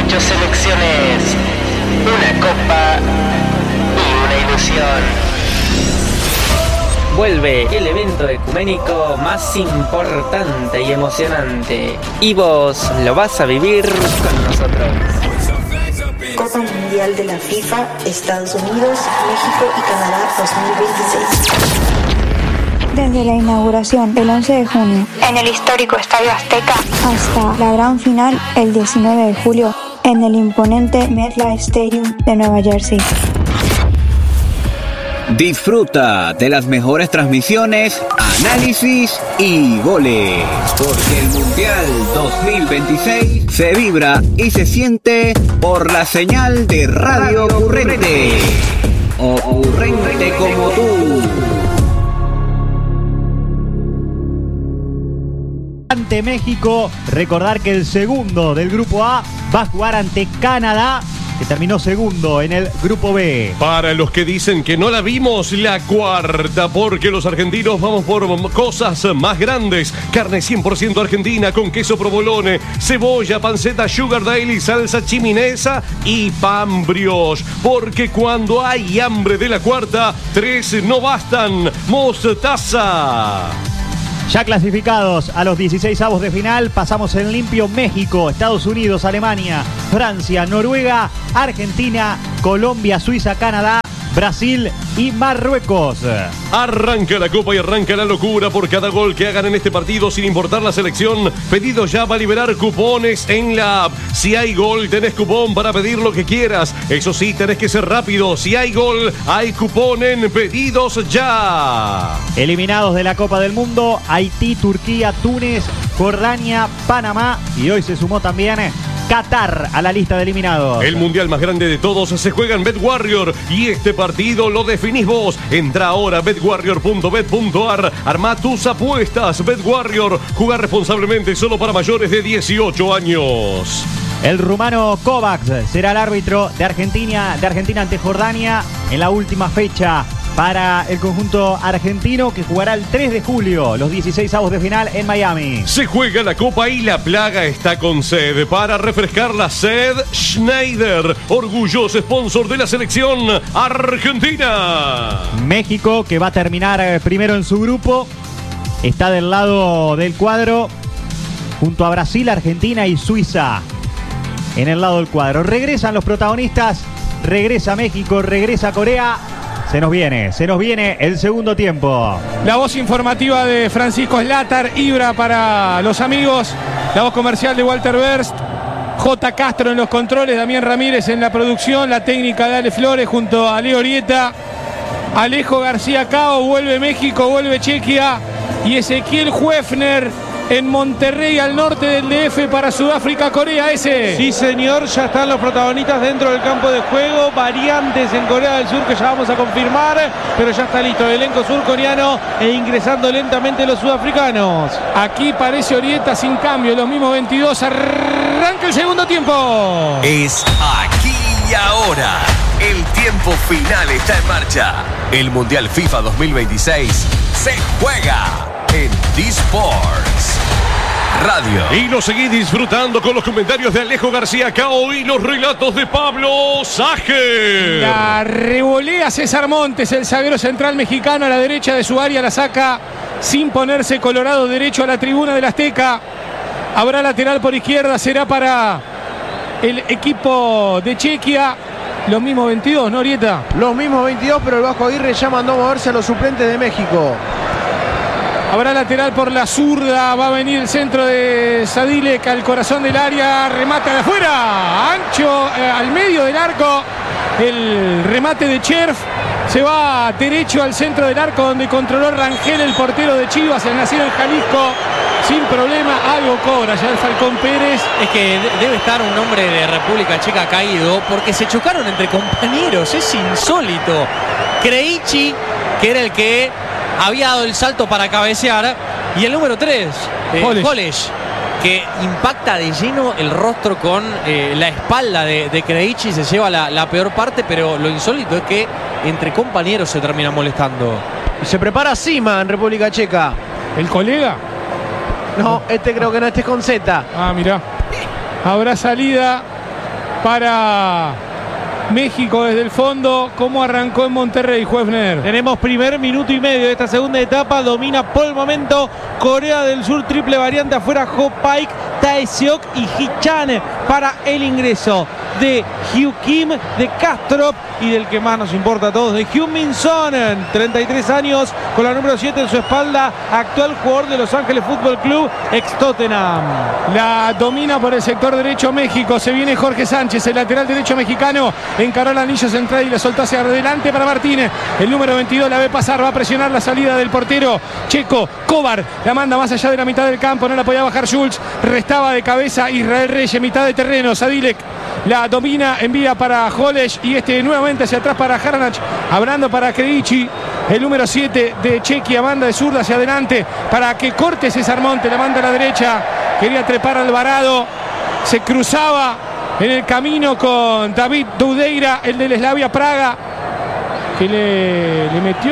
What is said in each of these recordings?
8 selecciones, una copa y una ilusión. Vuelve el evento ecuménico más importante y emocionante. Y vos lo vas a vivir con nosotros. Copa Mundial de la FIFA, Estados Unidos, México y Canadá 2026. Desde la inauguración el 11 de junio En el histórico Estadio Azteca hasta la gran final el 19 de julio en el imponente MetLife Stadium de Nueva Jersey. Disfruta de las mejores transmisiones, análisis y goles, porque el Mundial 2026 se vibra y se siente por la señal de Radio Ocurrente. Ocurrente como tú. Ante México, recordar que el segundo del grupo A va a jugar ante Canadá, que terminó segundo en el grupo B. Para los que dicen que no la vimos, la cuarta, porque los argentinos vamos por cosas más grandes. Carne 100% argentina con queso provolone, cebolla, panceta, sugar daily, salsa chiminesa y pan brioche. Porque cuando hay hambre de la cuarta, 3 no bastan. Mostaza. Ya clasificados a los 16avos de final, pasamos en limpio México, Estados Unidos, Alemania, Francia, Noruega, Argentina, Colombia, Suiza, Canadá, Brasil y Marruecos. Arranca la copa y arranca la locura por cada gol que hagan en este partido, sin importar la selección. Pedido ya va a liberar cupones en la app. Si hay gol, tenés cupón para pedir lo que quieras. Eso sí, tenés que ser rápido. Si hay gol, hay cupón en Pedidos Ya. Eliminados de la Copa del Mundo, Haití, Turquía, Túnez, Jordania, Panamá y hoy se sumó también Qatar a la lista de eliminados. El mundial más grande de todos se juega en BetWarrior y este partido lo definís vos. Entra ahora a betwarrior.bet.ar. Armá tus apuestas. BetWarrior. Jugar responsablemente, solo para mayores de 18 años. El rumano Kovacs será el árbitro de Argentina ante Jordania en la última fecha para el conjunto argentino, que jugará el 3 de julio, los 16avos de final en Miami. Se juega la copa y la plaga está con sed. Para refrescar la sed, Schneider, orgulloso sponsor de la selección argentina. México, que va a terminar primero en su grupo, está del lado del cuadro junto a Brasil, Argentina y Suiza. En el lado del cuadro regresan los protagonistas, regresa México, regresa Corea. Se nos viene el segundo tiempo. La voz informativa de Francisco Slatar, Ibra para los amigos. La voz comercial de Walter Berst. J. Castro en los controles, Damián Ramírez en la producción. La técnica de Ale Flores junto a Leo Orieta. Alejo García Cao, vuelve México, vuelve Chequia. Y Ezequiel Huefner en Monterrey, al norte del DF, para Sudáfrica, Corea ese. Sí, señor, ya están los protagonistas dentro del campo de juego. Variantes en Corea del Sur que ya vamos a confirmar, pero ya está listo el elenco surcoreano e ingresando lentamente los sudafricanos. Aquí parece Orieta sin cambio, los mismos 22. Arranca el segundo tiempo. Es aquí y ahora. El tiempo final está en marcha. El Mundial FIFA 2026 se juega en D-Sports Radio. Y lo seguís disfrutando con los comentarios de Alejo García Cao y los relatos de Pablo Sajer. La revolea César Montes, el zaguero central mexicano, a la derecha de su área, la saca sin ponerse colorado, derecho a la tribuna del Azteca. Habrá lateral por izquierda, será para el equipo de Chequia. Los mismos 22, ¿no, Orieta? Los mismos 22, pero el Vasco Aguirre ya mandó a moverse a los suplentes de México. Habrá lateral por la zurda, va a venir el centro de Sadilek al corazón del área, remata de afuera, ancho al medio del arco, el remate de Cherf, se va derecho al centro del arco donde controló Rangel, el portero de Chivas, el nacido en Jalisco, sin problema, algo cobra ya el Falcón Pérez. Es que debe estar un hombre de República Checa caído porque se chocaron entre compañeros, es insólito. Krejci, que era el que había dado el salto para cabecear, y el número 3, Holeš, que impacta de lleno el rostro con la espalda de Krejci, se lleva la peor parte, pero lo insólito es que entre compañeros se termina molestando. Y se prepara Sima en República Checa. ¿El colega? No, este creo que no, este es con Z. Ah, mirá. Habrá salida para México desde el fondo. ¿Cómo arrancó en Monterrey, Juefner? Tenemos primer minuto y medio de esta segunda etapa. Domina por el momento Corea del Sur. Triple variante afuera. Ho Paik, Taeseok y Hee-chan para el ingreso de Hugh Kim, de Kastrop y del que más nos importa a todos, de Heung-min Son, 33 años, con la número 7 en su espalda, actual jugador de Los Ángeles Fútbol Club, ex Tottenham. La domina por el sector derecho México. Se viene Jorge Sánchez, el lateral derecho mexicano. Encaró el anillo central y la soltó hacia adelante para Martínez. El número 22 la ve pasar, va a presionar la salida del portero checo. Kovar la manda más allá de la mitad del campo, no la podía bajar Schultz. Restaba de cabeza Israel Reyes, mitad de terreno. Sadilek la domina, envía para Holesh y este nuevamente hacia atrás para Harnach, hablando para Krejci. El número 7 de Chequia manda de zurda hacia adelante para que corte César Monte, la manda a la derecha. Quería trepar a Alvarado, se cruzaba en el camino con David Doudeira, el del Slavia Praga, que le metió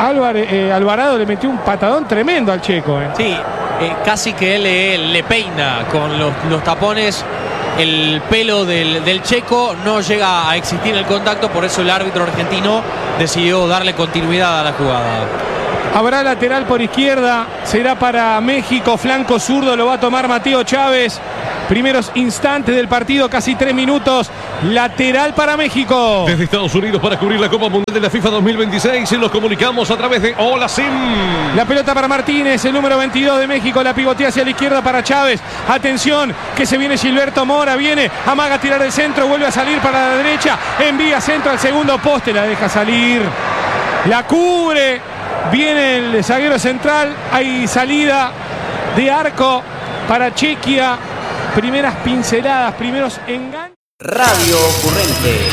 Alvarado, le metió un patadón tremendo al checo. Sí, casi que él le peina con los tapones el pelo del checo. No llega a existir el contacto, por eso el árbitro argentino decidió darle continuidad a la jugada. Habrá lateral por izquierda, será para México, flanco zurdo, lo va a tomar Mateo Chávez. Primeros instantes del partido, casi 3 minutos. Lateral para México. Desde Estados Unidos para cubrir la Copa Mundial de la FIFA 2026 y los comunicamos a través de Hola Sim. La pelota para Martínez, el número 22 de México, la pivotea hacia la izquierda para Chávez. Atención, que se viene Gilberto Mora, viene, amaga a tirar el centro, vuelve a salir para la derecha, envía centro al segundo poste, la deja salir, la cubre, viene el zaguero central, hay salida de arco para Chequia. Primeras pinceladas, primeros engaños. Radio Ocurrente.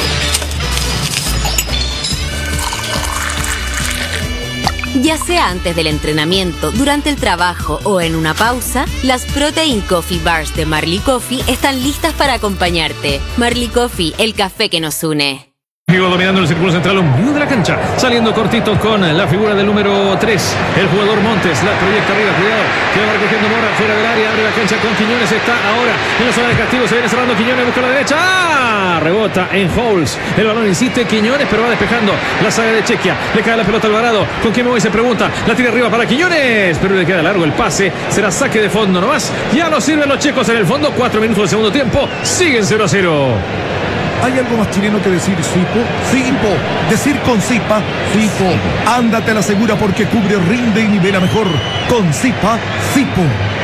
Ya sea antes del entrenamiento, durante el trabajo o en una pausa, las Protein Coffee Bars de Marley Coffee están listas para acompañarte. Marley Coffee, el café que nos une. Dominando el círculo central, un medio de la cancha, saliendo cortito con la figura del número 3, el jugador Montes, la proyecta arriba, cuidado, que va recogiendo Mora fuera del área, abre la cancha con Quiñones, está ahora en la zona de castigo, se viene cerrando Quiñones, busca la derecha, rebota en Holes, el balón insiste Quiñones, pero va despejando la saga de Chequia, le cae la pelota a Alvarado, ¿con quién me voy? Se pregunta, la tira arriba para Quiñones, pero le queda largo el pase, será saque de fondo nomás, ya no sirven los checos en el fondo, 4 minutos del segundo tiempo, siguen 0-0. ¿Hay algo más chileno que decir Sipo? Sipo. Decir con Sipa, Sipo. Ándate a la segura porque cubre, rinde y nivela mejor. Con Sipa, Sipo.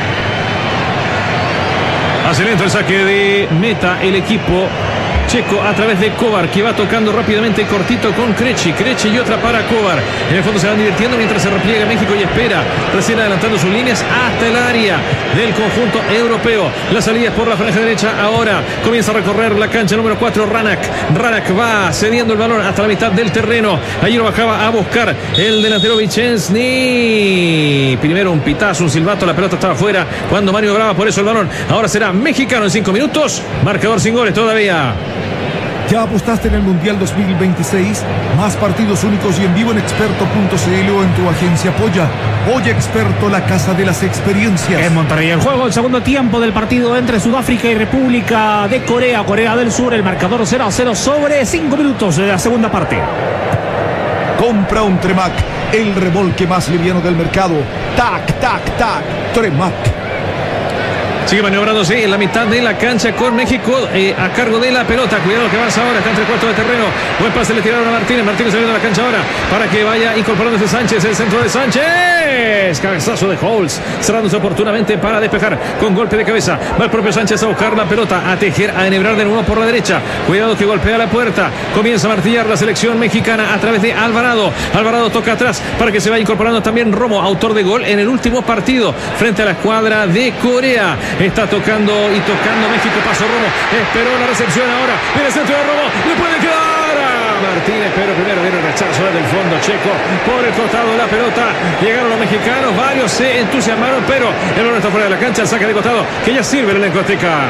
Hace lento el saque de meta el equipo checo a través de Kovar, que va tocando rápidamente cortito con Krejci y otra para Kovar. En el fondo se van divirtiendo mientras se repliega México y espera, recién adelantando sus líneas hasta el área del conjunto europeo. La salida es por la franja derecha, ahora comienza a recorrer la cancha número 4 Ranak va cediendo el balón hasta la mitad del terreno. Allí lo bajaba a buscar el delantero Vicensny. Primero un pitazo, un silbato, la pelota estaba fuera cuando Mario Brava, por eso el balón ahora será mexicano en 5 minutos, marcador sin goles todavía. ¿Ya apostaste en el Mundial 2026? Más partidos únicos y en vivo en experto.cl o en tu agencia Polla. Polla Experto, la casa de las experiencias. En Monterrey el juego, el segundo tiempo del partido entre Sudáfrica y República de Corea. Corea del Sur, el marcador 0-0 sobre 5 minutos de la segunda parte. Compra un Tremac, el remolque más liviano del mercado. Tac, tac, tac, Tremac. Sigue maniobrándose en la mitad de la cancha con México a cargo de la pelota. Cuidado que avanza ahora, está entre cuartos de terreno. Buen pase le tiraron a Martínez. Martínez saliendo de la cancha ahora para que vaya incorporándose Sánchez. El centro de Sánchez. Cabezazo de Holes. Cerrándose oportunamente para despejar con golpe de cabeza. Va el propio Sánchez a buscar la pelota, a tejer, a enhebrar de nuevo por la derecha. Cuidado que golpea la puerta. Comienza a martillar la selección mexicana a través de Alvarado. Alvarado toca atrás para que se vaya incorporando también Romo, autor de gol en el último partido frente a la escuadra de Corea. Está tocando y tocando México, pasó Romo, esperó la recepción ahora, viene el centro de Romo, le puede quedar a Martínez, pero primero viene el rechazo del fondo checo, por el costado de la pelota, llegaron los mexicanos, varios se entusiasmaron, pero el balón está fuera de la cancha, el saque de costado, que ya sirve el elenco azteca.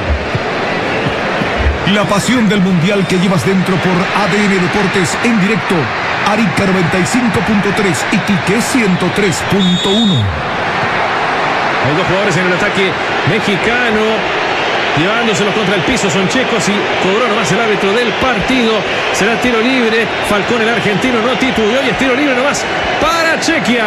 La pasión del Mundial que llevas dentro por ADN Deportes en directo, Arica 95.3 y Quique 103.1. Hay dos jugadores en el ataque mexicano. llevándoselos contra el piso, son checos y cobró nomás el árbitro del partido. Será tiro libre. Falcón, el argentino, no titubeó y es tiro libre nomás para Chequia.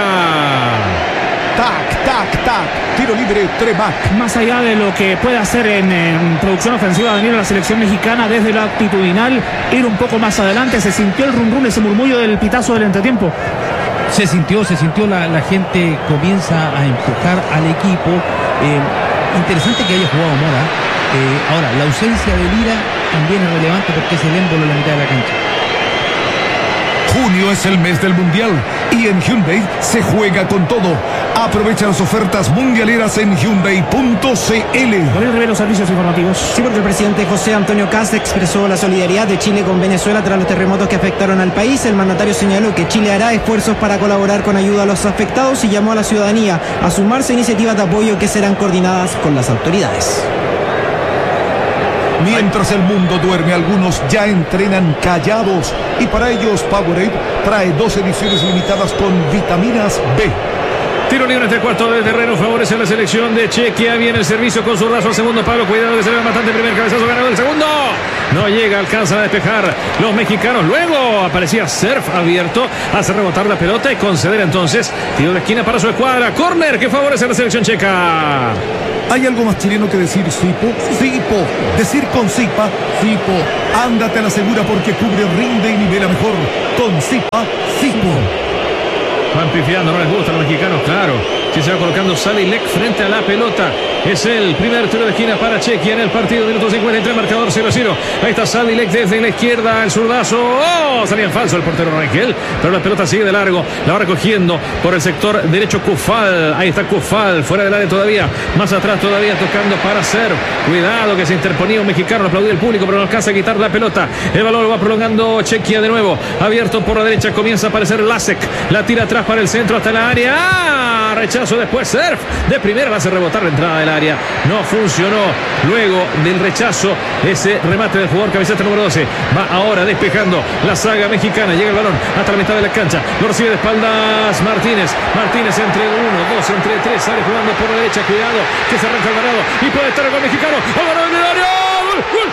Tac, tac, tac. Tiro libre, Tremac. Más allá de lo que puede hacer en producción ofensiva venir a la selección mexicana, desde lo actitudinal, ir un poco más adelante, se sintió el rum rum, ese murmullo del pitazo del entretiempo. Se sintió, la gente comienza a empujar al equipo. Interesante que haya jugado Mora. Ahora, la ausencia de Lira también es relevante porque es el émbolo en la mitad de la cancha. Junio es el mes del Mundial y en Hyundai se juega con todo. Aprovecha las ofertas mundialeras en Hyundai.cl. Por el revés, los servicios informativos. Sí, porque el presidente José Antonio Kast expresó la solidaridad de Chile con Venezuela tras los terremotos que afectaron al país. El mandatario señaló que Chile hará esfuerzos para colaborar con ayuda a los afectados y llamó a la ciudadanía a sumarse a iniciativas de apoyo que serán coordinadas con las autoridades. Mientras el mundo duerme, algunos ya entrenan callados y para ellos Powerade trae 2 ediciones limitadas con vitaminas B. Tiro libre entre cuarto de terreno, favorece a la selección de Chequia. Viene el servicio con Zurdazo al segundo palo. Cuidado que se ve el matante. Primer cabezazo ganado el segundo. No llega, alcanzan a despejar los mexicanos. Luego aparecía Surf abierto. Hace rebotar la pelota y conceder entonces tiro de esquina para su escuadra. Córner que favorece a la selección checa. ¿Hay algo más chileno que decir Sipo? Sipo. Decir con Sipa, Sipo. Ándate a la segura porque cubre, rinde y nivela mejor. Con Sipa, Sipo. Van pifiando, no les gusta a los mexicanos, claro. Si se va colocando Salilek frente a la pelota. Es el primer tiro de esquina para Chequia en el partido. Minuto 53, marcador 0-0. Ahí está Salilek desde la izquierda, el zurdazo. ¡Oh! Salía en falso el portero Rangel, pero la pelota sigue de largo. La va recogiendo por el sector derecho Cufal. Ahí está Cufal, fuera del área todavía. Más atrás todavía tocando para Ser. Cuidado que se interponía un mexicano. Lo aplaudía el público, pero no alcanza a quitar la pelota. El balón lo va prolongando Chequia de nuevo. Abierto por la derecha, comienza a aparecer Lasek. La tira atrás para el centro hasta la área. ¡Ah! Rechazo después Surf. De primera va a hacer rebotar la entrada del área. No funcionó. Luego del rechazo, ese remate del jugador camiseta número 12. Va ahora despejando la saga mexicana. Llega el balón hasta la mitad de la cancha. Lo recibe de espaldas Martínez. Martínez entre 1, 2, entre 3. Sale jugando por la derecha. Cuidado que se arranca el Alvarado. Y puede estar el gol mexicano. ¡Alvarado en el área! ¡Gol!